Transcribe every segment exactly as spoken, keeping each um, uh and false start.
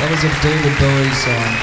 That was a David Bowie song.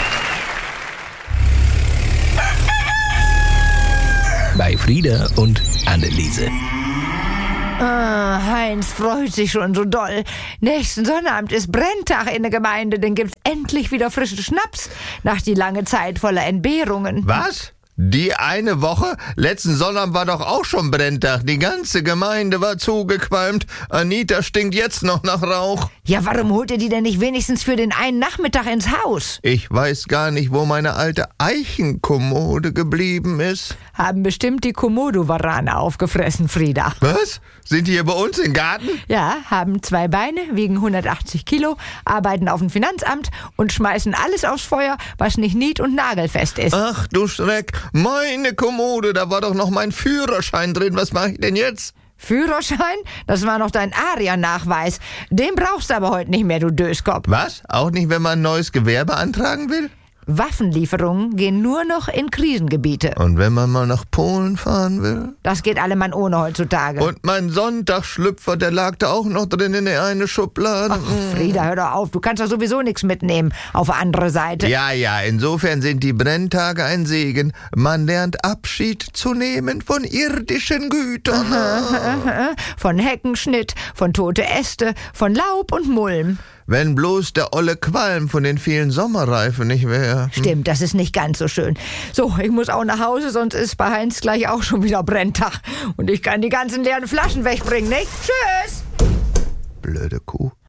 Bei Frieda und Anneliese. Ah, Heinz freut sich schon so doll. Nächsten Sonnabend ist Brenntag in der Gemeinde, dann gibt's endlich wieder frischen Schnaps nach die lange Zeit voller Entbehrungen. Was? Die eine Woche? Letzten Sonnabend war doch auch schon Brenntag. Die ganze Gemeinde war zugequalmt. Anita stinkt jetzt noch nach Rauch. Ja, warum holt ihr die denn nicht wenigstens für den einen Nachmittag ins Haus? Ich weiß gar nicht, wo meine alte Eichenkommode geblieben ist. Haben bestimmt die Komodo-Warane aufgefressen, Frieda. Was? Sind die hier bei uns im Garten? Ja, haben zwei Beine, wiegen hundertachtzig Kilo, arbeiten auf dem Finanzamt und schmeißen alles aufs Feuer, was nicht nied- und nagelfest ist. Ach du Schreck, meine Kommode, da war doch noch mein Führerschein drin. Was mache ich denn jetzt? Führerschein? Das war noch dein Aria-Nachweis. Den brauchst du aber heute nicht mehr, du Döskopf. Was? Auch nicht, wenn man ein neues Gewerbe beantragen will? Waffenlieferungen gehen nur noch in Krisengebiete. Und wenn man mal nach Polen fahren will? Das geht allemann ohne heutzutage. Und mein Sonntagsschlüpfer, der lag da auch noch drin in der eine Schublade. Ach, Frieda, hör doch auf. Du kannst doch sowieso nichts mitnehmen auf die andere Seite. Ja, ja, insofern sind die Brenntage ein Segen. Man lernt Abschied zu nehmen von irdischen Gütern. Von Heckenschnitt, von tote Äste, von Laub und Mulm. Wenn bloß der olle Qualm von den vielen Sommerreifen nicht wäre. Stimmt, das ist nicht ganz so schön. So, ich muss auch nach Hause, sonst ist bei Heinz gleich auch schon wieder Brenntag. Und ich kann die ganzen leeren Flaschen wegbringen, nicht? Tschüss! Blöde Kuh.